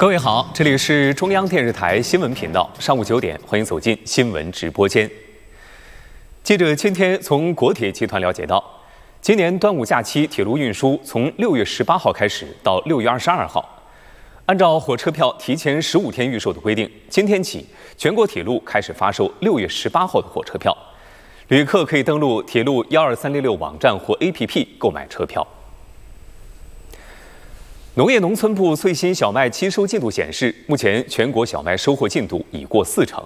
各位好，这里是中央电视台新闻频道，上午9点，欢迎走进新闻直播间。记者今天从国铁集团了解到，今年端午假期铁路运输从6月18号开始到6月22号，按照火车票提前15天预售的规定，今天起全国铁路开始发售6月18号的火车票，旅客可以登录铁路12366网站或 APP 购买车票。农业农村部最新小麦期收进度显示，目前全国小麦收获进度已过40%。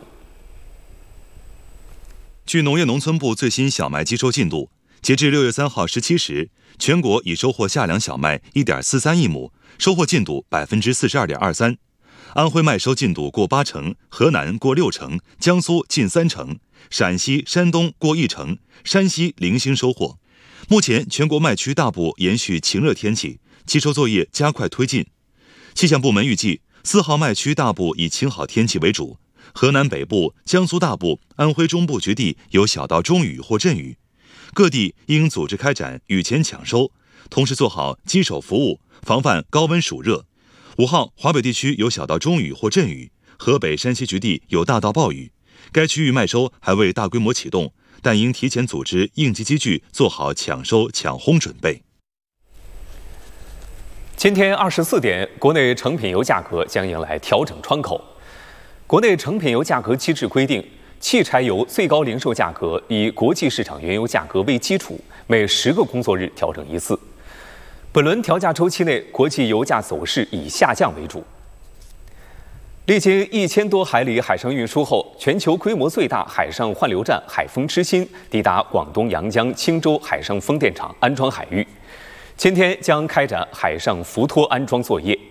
据农业农村部最新小麦期收进度，截至6月3号17时，全国已收获夏粮小麦1.43亿亩，收获进度42.23%。安徽麦收进度过80%，河南过60%，江苏近30%，陕西、山东过1%，山西零星收获。目前全国麦区大部延续晴热天气，期收作业加快推进。气象部门预计，4号麦区大部以晴好天气为主，河南北部、江苏大部、安徽中部局地有小到中雨或阵雨，各地应组织开展雨前抢收，同时做好机手服务，防范高温暑热。5号华北地区有小到中雨或阵雨，河北、山西局地有大到暴雨，该区域麦收还未大规模启动，但应提前组织应急机具，做好抢收抢烘准备。 今天24点，国内成品油价格将迎来调整窗口。国内成品油价格机制规定，汽柴油最高零售价格以国际市场原油价格为基础，每10个工作日调整一次。本轮调价周期内，国际油价走势以下降为主。历经1000多海里海上运输后，全球规模最大海上换流站海丰之心抵达广东阳江青州海上风电场安装海域。今天将开展海上浮托安装作业。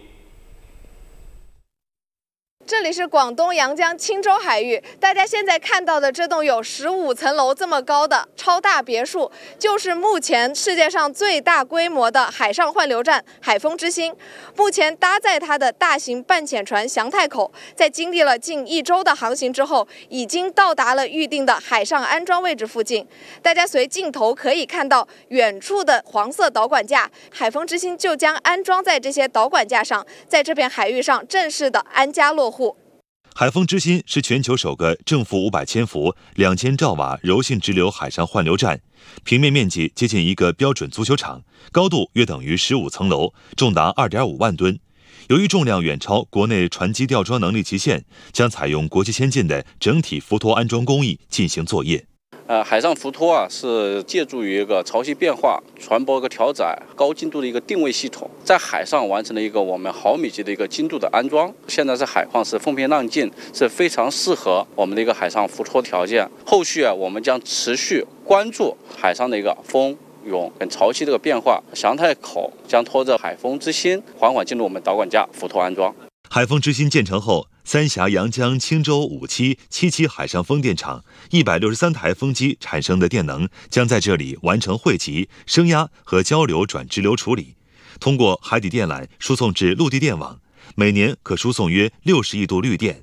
这里是广东阳江青州海域，大家现在看到的这栋有15层楼这么高的超大别墅，就是目前世界上最大规模的海上换流站海丰之心。目前搭载它的大型半潜船祥太口，在经历了近1周的航行之后，已经到达了预定的海上安装位置附近。大家随镜头可以看到远处的黄色导管架，海丰之心就将安装在这些导管架上，在这片海域上正式的安家落户。 海丰之心是全球首个正负500千伏、2000兆瓦柔性直流海上换流站，平面面积接近一个标准足球场，高度约等于15层楼，重达2.5万吨。由于重量远超国内船机吊装能力极限，将采用国际先进的整体浮托安装工艺进行作业。 海上浮托是借助于一个潮汐变化、船舶一个调载、高精度的一个定位系统，在海上完成了一个我们毫米级的一个精度的安装。现在是海况是风平浪静，是非常适合我们的一个海上浮托条件。后续我们将持续关注海上的一个风涌跟潮汐这个变化，祥太口将拖着海丰之心缓缓进入我们导管架浮托安装。 海丰之心建成后，三峡、阳江、青州5期、7期海上风电场163台风机产生的电能将在这里完成汇集、升压和交流转直流处理，通过海底电缆输送至陆地电网，每年可输送约60亿度绿电。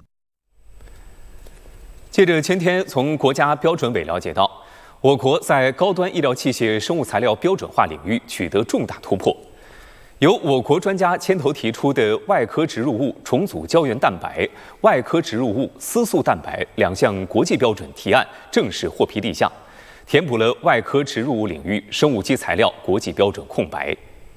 记者前天从国家标准委了解到，我国在高端医疗器械生物材料标准化领域取得重大突破。由我国专家牵头提出的外科植入物重组胶原蛋白、外科植入物丝素蛋白2项国际标准提案正式获批立项，填补了外科植入物领域生物基材料国际标准空白。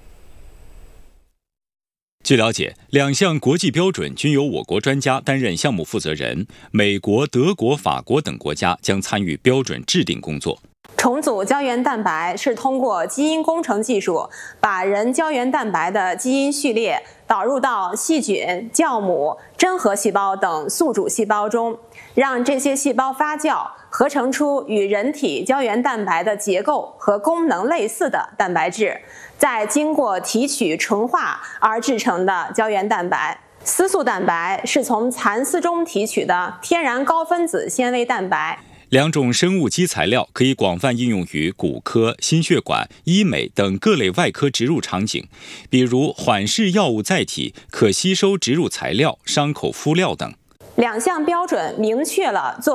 据了解，2项国际标准均由我国专家担任项目负责人，美国、德国、法国等国家将参与标准制定工作。 重组胶原蛋白是通过基因工程技术，把人胶原蛋白的基因序列导入到细菌、酵母、真核细胞等宿主细胞中，让这些细胞发酵，合成出与人体胶原蛋白的结构和功能类似的蛋白质，再经过提取纯化而制成的胶原蛋白。丝素蛋白是从蚕丝中提取的天然高分子纤维蛋白。 2种生物基材料可以广泛应用于骨科、心血管、医美等各类外科植入场景，比如缓释药物载体、可吸收植入材料、伤口敷料等。 2项标准明确了作